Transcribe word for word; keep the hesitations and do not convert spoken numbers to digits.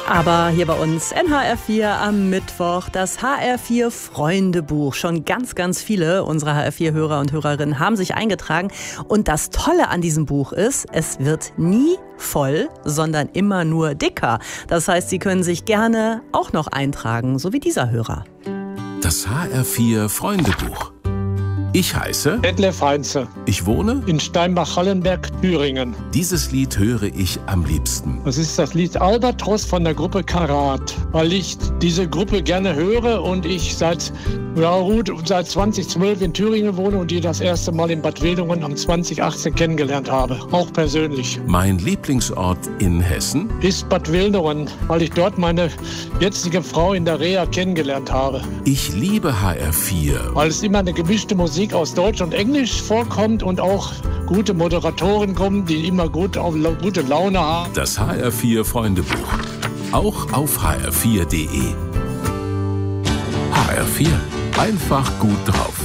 Aber hier bei uns N H R vier am Mittwoch, das H R vier Freundebuch. Schon ganz, ganz viele unserer H R vier Hörer und Hörerinnen haben sich eingetragen. Und das Tolle an diesem Buch ist, es wird nie voll, sondern immer nur dicker. Das heißt, Sie können sich gerne auch noch eintragen, so wie dieser Hörer. Das H R vier Freundebuch. Ich heiße Detlef Heinze. Ich wohne in Steinbach-Hallenberg, Thüringen. Dieses Lied höre ich am liebsten. Das ist das Lied Albatros von der Gruppe Karat, weil ich diese Gruppe gerne höre und ich seit, ja gut, seit zwanzig zwölf in Thüringen wohne und die das erste Mal in Bad Wildungen am zwanzig achtzehn kennengelernt habe, auch persönlich. Mein Lieblingsort in Hessen ist Bad Wildungen, weil ich dort meine jetzige Frau in der Reha kennengelernt habe. Ich liebe H R vier, weil es immer eine gemischte Musik aus Deutsch und Englisch vorkommt und auch gute Moderatoren kommen, die immer gut auf gute Laune haben. Das H R vier Freundebuch. Auch auf h r vier punkt d e. H R vier. Einfach gut drauf.